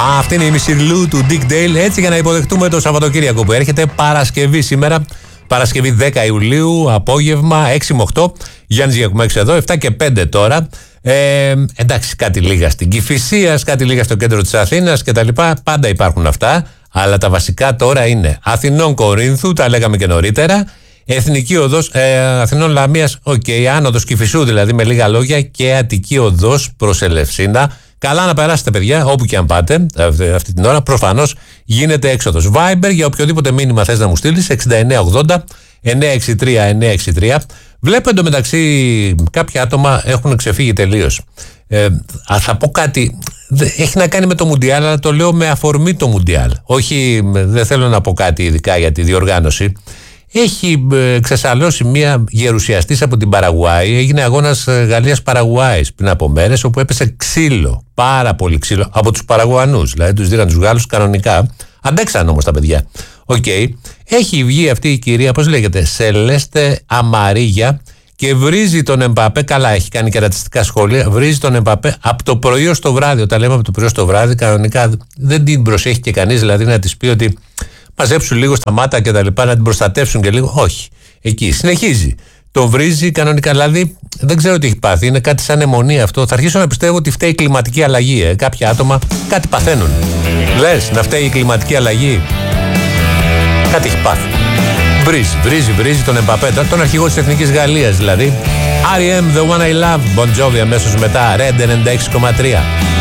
Αυτή είναι η Μισιρλού του Dick Dale. Έτσι για να υποδεχτούμε το Σαββατοκύριακο που έρχεται. Παρασκευή σήμερα. Παρασκευή 10 Ιουλίου, απόγευμα 6 με 8. Γιάννης Γιακουμάκης εδώ, 7 και 5 τώρα. Εντάξει, κάτι λίγα στην Κηφισίας, κάτι λίγα στο κέντρο της Αθήνας κτλ. Πάντα υπάρχουν αυτά. Αλλά τα βασικά τώρα είναι Αθηνών Κορίνθου, τα λέγαμε και νωρίτερα. Εθνική οδός Αθηνών Λαμίας, άνοδος Κηφισού δηλαδή με λίγα λόγια, και Αττική οδός προς Ελευσίνα. Καλά να περάσετε, παιδιά, όπου και αν πάτε αυτή την ώρα. Προφανώς γίνεται έξοδος. Viber για οποιοδήποτε μήνυμα θες να μου στείλεις, 6980 963 963. Βλέπω εντωμεταξύ κάποια άτομα έχουν ξεφύγει τελείως. Θα πω κάτι. Έχει να κάνει με το Μουντιάλ, αλλά το λέω με αφορμή το Μουντιάλ. Όχι, δεν θέλω να πω κάτι ειδικά για τη διοργάνωση. Έχει ξεσαλώσει μία γερουσιαστής από την Παραγουάη. Έγινε αγώνας Γαλλίας-Παραγουάης πριν από μέρες, όπου έπεσε ξύλο, πάρα πολύ ξύλο, από τους Παραγουανούς. Δηλαδή τους δίναν τους Γάλλους κανονικά. Αντέξαν όμως τα παιδιά. Έχει βγει αυτή η κυρία, πώς λέγεται, Σελέστε Αμαρίγια, και βρίζει τον Εμπαπέ. Καλά, έχει κάνει και ρατσιστικά σχόλια. Βρίζει τον Εμπαπέ από το πρωί ως το βράδυ. Όταν λέμε από το πρωί ως το βράδυ, κανονικά δεν την προσέχει και κανείς, δηλαδή να της πει ότι μαζέψουν λίγο στα μάτα και τα λοιπά, να την προστατεύσουν και λίγο. Όχι. Εκεί συνεχίζει. Το βρίζει κανονικά. Δηλαδή δεν ξέρω τι έχει πάθει. Είναι κάτι σαν αιμονία αυτό. Θα αρχίσω να πιστεύω ότι φταίει η κλιματική αλλαγή. Κάποια άτομα κάτι παθαίνουν. Λες να φταίει η κλιματική αλλαγή. Κάτι έχει πάθει. Βρίζει τον Εμπαπέ, τον αρχηγό της Εθνικής Γαλλίας δηλαδή. R.E.M. The One I Love. Bon Jovi αμέσως μετά. Red 96,3.